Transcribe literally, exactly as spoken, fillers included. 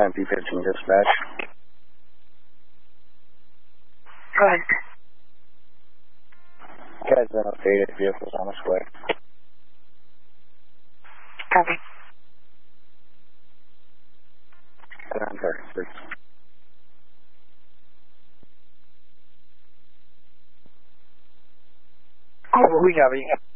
M P fifteen dispatch. Go ahead. Guy's been updated. Vehicle's on its way. Copy. seven thirty-six. Oh, we got it.